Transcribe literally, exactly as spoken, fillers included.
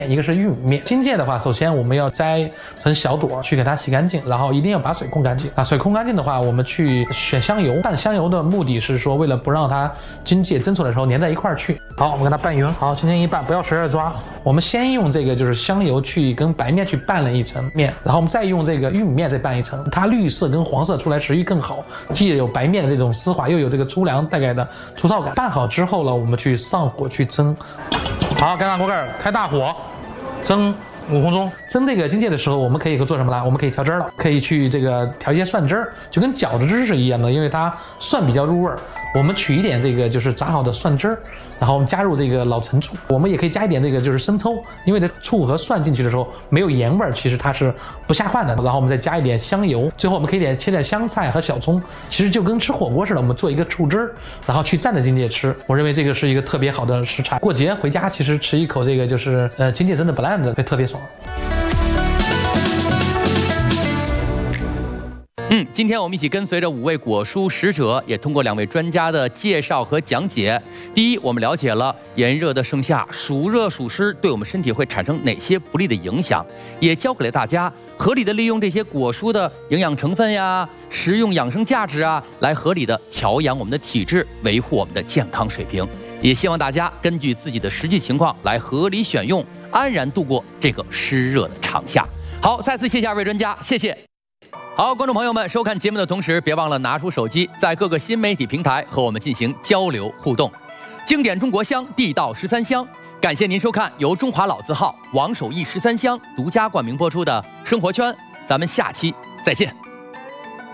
一个是玉米面。荆芥的话，首先我们要摘成小朵去给它洗干净，然后一定要把水控干净啊。水控干净的话，我们去选香油，拌香油的目的是说为了不让它荆芥蒸出来的时候粘在一块儿去。好，我们给它拌匀，好，轻轻一拌，不要使劲抓。我们先用这个就是香油去跟白面去拌了一层面，然后我们再用这个玉米面再拌一层，它绿色跟黄色出来食欲更好，既有白面的这种丝滑，又有这个粗粮带来的粗糙感。拌好之后呢，我们去上火去蒸。好，盖上锅盖，开大火，蒸五分钟。蒸这个荆芥的时候，我们可以做什么呢？我们可以调汁儿了，可以去这个调一些蒜汁儿，就跟饺子汁是一样的，因为它蒜比较入味儿。我们取一点这个就是炸好的蒜汁儿，然后我们加入这个老陈醋，我们也可以加一点这个就是生抽，因为这醋和蒜进去的时候没有盐味儿，其实它是不下饭的。然后我们再加一点香油，最后我们可以点切点香菜和小葱，其实就跟吃火锅似的，我们做一个醋汁儿，然后去蘸着荆芥吃。我认为这个是一个特别好的食材，过节回家其实吃一口这个就是呃荆芥蒸的 blend 会特别爽。 嗯，今天我们一起跟随着五位果蔬使者，也通过两位专家的介绍和讲解。第一，我们了解了炎热的盛夏，暑热暑湿对我们身体会产生哪些不利的影响，也教给了大家合理的利用这些果蔬的营养成分呀、食用养生价值啊，来合理的调养我们的体质，维护我们的健康水平。也希望大家根据自己的实际情况来合理选用，安然度过这个湿热的长夏。好，再次谢谢二位专家，谢谢。好，观众朋友们，收看节目的同时，别忘了拿出手机，在各个新媒体平台和我们进行交流互动。经典中国香，地道十三香。感谢您收看由中华老字号王守义十三香独家冠名播出的《生活圈》，咱们下期再见。